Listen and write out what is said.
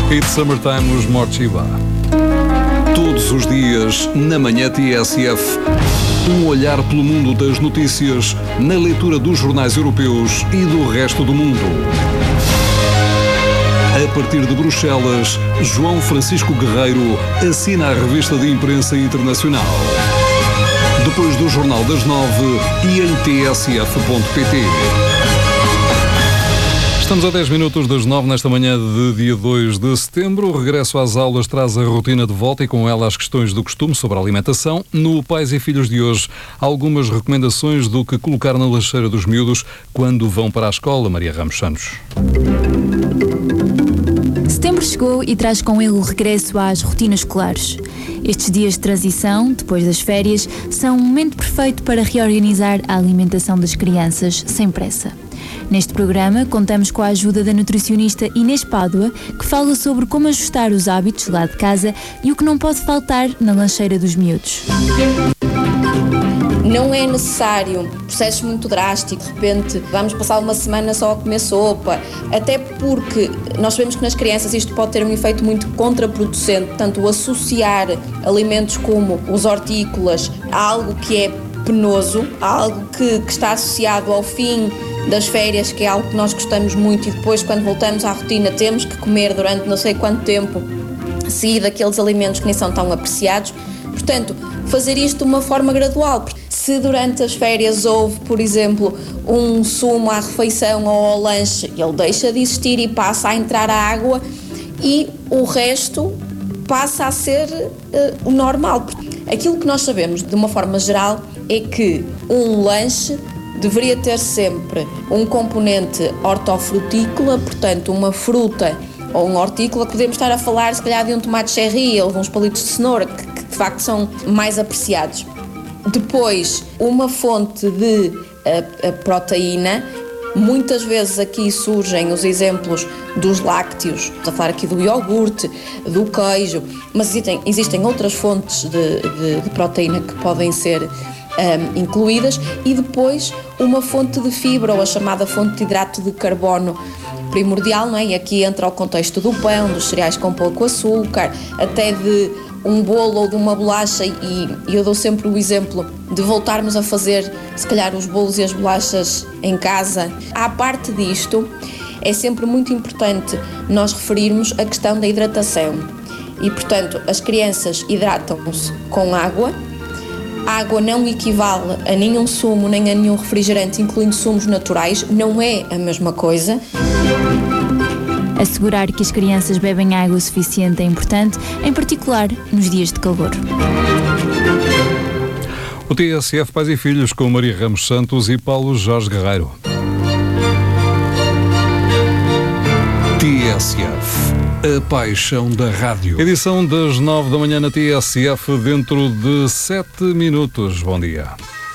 It's Summertime, os Morchiba. Todos os dias, na manhã TSF, um olhar pelo mundo das notícias, na leitura dos jornais europeus e do resto do mundo. A partir de Bruxelas, João Francisco Guerreiro assina a revista de imprensa internacional. Depois do Jornal das 9 e em tsf.pt. Estamos a 10 minutos das 9 nesta manhã de dia 2 de setembro. O regresso às aulas traz a rotina de volta e com ela as questões do costume sobre a alimentação. No Pais e Filhos de hoje, algumas recomendações do que colocar na lancheira dos miúdos quando vão para a escola. Maria Ramos Santos. Setembro chegou e traz com ele o regresso às rotinas escolares. Estes dias de transição, depois das férias, são um momento perfeito para reorganizar a alimentação das crianças sem pressa. Neste programa, contamos com a ajuda da nutricionista Inês Pádua, que fala sobre como ajustar os hábitos lá de casa e o que não pode faltar na lancheira dos miúdos. Não é necessário processos muito drásticos, de repente vamos passar uma semana só a comer sopa, até porque nós sabemos que nas crianças isto pode ter um efeito muito contraproducente, portanto o associar alimentos como os hortícolas a algo que é penoso, a algo que está associado ao fim das férias, que é algo que nós gostamos muito, e depois quando voltamos à rotina temos que comer durante não sei quanto tempo seguido aqueles alimentos que nem são tão apreciados. Portanto, fazer isto de uma forma gradual. Se durante as férias houve, por exemplo, um sumo à refeição ou ao lanche, ele deixa de existir e passa a entrar a água e o resto passa a ser o normal. Aquilo que nós sabemos, de uma forma geral, é que um lanche deveria ter sempre um componente hortofrutícola, portanto uma fruta ou um hortícola. Podemos estar a falar se calhar de um tomate cherry ou de uns palitos de cenoura que de facto são mais apreciados. Depois, uma fonte de proteína. Muitas vezes aqui surgem os exemplos dos lácteos, estou a falar aqui do iogurte, do queijo, mas existem outras fontes de proteína que podem ser incluídas, e depois uma fonte de fibra, ou a chamada fonte de hidrato de carbono primordial, não é? E aqui entra o contexto do pão, dos cereais com pouco açúcar, até de um bolo ou de uma bolacha, e eu dou sempre o exemplo de voltarmos a fazer, se calhar, os bolos e as bolachas em casa. À parte disto, é sempre muito importante nós referirmos a questão da hidratação. E, portanto, as crianças hidratam-se com água. A água não equivale a nenhum sumo nem a nenhum refrigerante, incluindo sumos naturais, não é a mesma coisa. Assegurar que as crianças bebem água suficiente é importante, em particular nos dias de calor. O TSF Pais e Filhos com Maria Ramos Santos e Paulo Jorge Guerreiro. TSF, a paixão da rádio. Edição das 9 da manhã na TSF, dentro de 7 minutos. Bom dia.